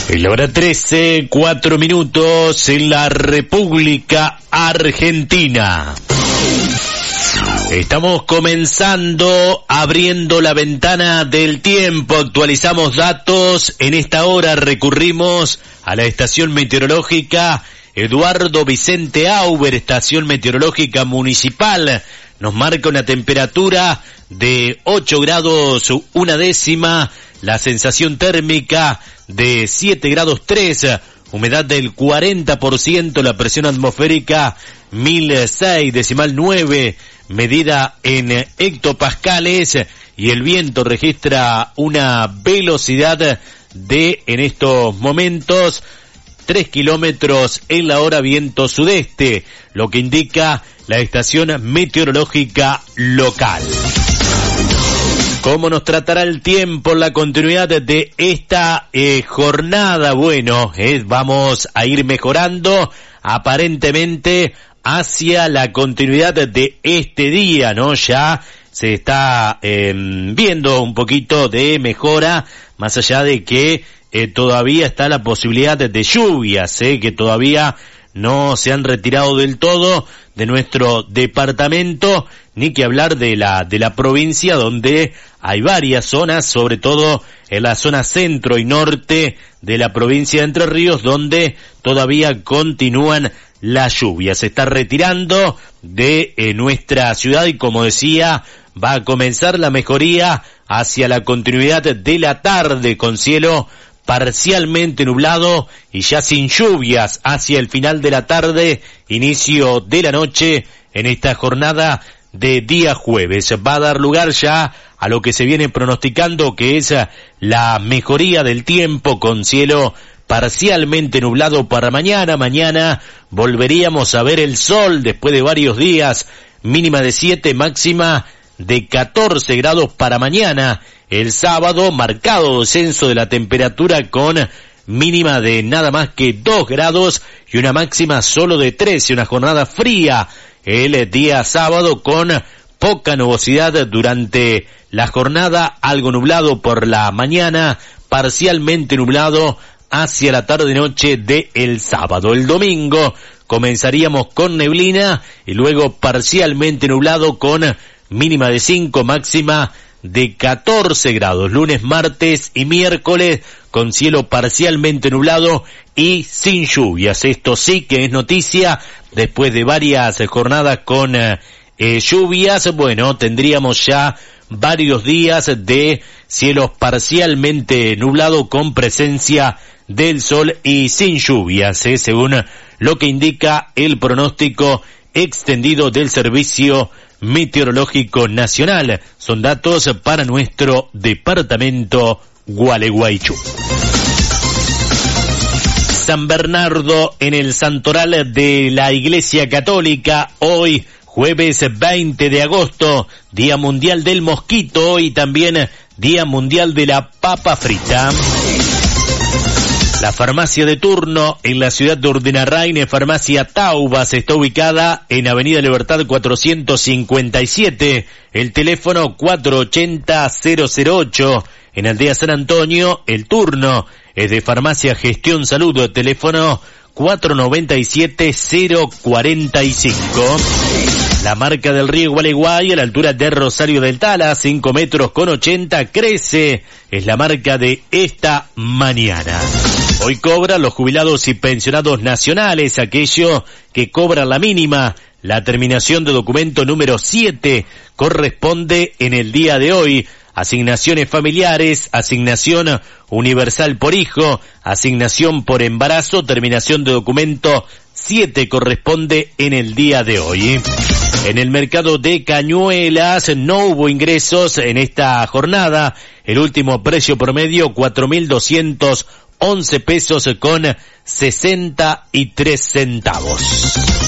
En la hora 13, 4 minutos en la República Argentina. Estamos comenzando, abriendo la ventana del tiempo, actualizamos datos. En esta hora recurrimos a la estación meteorológica Eduardo Vicente Auber, estación meteorológica municipal. Nos marca una temperatura de 8 grados, una décima, la sensación térmica de 7 grados 3, humedad del 40%, la presión atmosférica 1006,9, medida en hectopascales, y el viento registra una velocidad de, en estos momentos, 3 kilómetros en la hora, viento sudeste, lo que indica la estación meteorológica local. ¿Cómo nos tratará el tiempo en la continuidad de esta jornada? Bueno, vamos a ir mejorando aparentemente hacia la continuidad de este día, ¿no? Ya se está viendo un poquito de mejora, más allá de que todavía está la posibilidad de lluvias, que todavía no se han retirado del todo de nuestro departamento, ni que hablar de la provincia, donde hay varias zonas, sobre todo en la zona centro y norte de la provincia de Entre Ríos, donde todavía continúan las lluvias. Se está retirando de nuestra ciudad y, como decía, va a comenzar la mejoría hacia la continuidad de la tarde, con cielo parcialmente nublado y ya sin lluvias hacia el final de la tarde, inicio de la noche en esta jornada de día jueves. Va a dar lugar ya a lo que se viene pronosticando, que es la mejoría del tiempo, con cielo parcialmente nublado para mañana. Mañana volveríamos a ver el sol después de varios días, mínima de 7, máxima de 14 grados para mañana. El sábado, marcado descenso de la temperatura, con mínima de nada más que 2 grados y una máxima solo de 13, una jornada fría el día sábado, con poca nubosidad durante la jornada, algo nublado por la mañana, parcialmente nublado hacia la tarde-noche de el sábado. El domingo comenzaríamos con neblina y luego parcialmente nublado, con mínima de 5, máxima de 14 grados. Lunes, martes y miércoles con cielo parcialmente nublado y sin lluvias. Esto sí que es noticia, después de varias jornadas con lluvias. Bueno, tendríamos ya varios días de cielos parcialmente nublado, con presencia del sol y sin lluvias, según lo que indica el pronóstico extendido del Servicio Meteorológico Nacional. Son datos para nuestro departamento Gualeguaychú. San Bernardo en el santoral de la Iglesia Católica, hoy jueves 20 de agosto, Día Mundial del Mosquito y también Día Mundial de la Papa Frita. La farmacia de turno en la ciudad de Urdenarrain, Farmacia Taubas, está ubicada en Avenida Libertad 457, el teléfono 480-008. En Aldea San Antonio, el turno es de Farmacia Gestión Salud, el teléfono 497-045. La marca del río Gualeguay, a la altura de Rosario del Tala, 5 metros con 80, crece. Es la marca de esta mañana. Hoy cobran los jubilados y pensionados nacionales, aquellos que cobran la mínima. La terminación de documento número 7 corresponde en el día de hoy. Asignaciones familiares, asignación universal por hijo, asignación por embarazo, terminación de documento 7 corresponde en el día de hoy. En el mercado de Cañuelas no hubo ingresos en esta jornada. El último precio promedio 4.211 pesos con 63 centavos.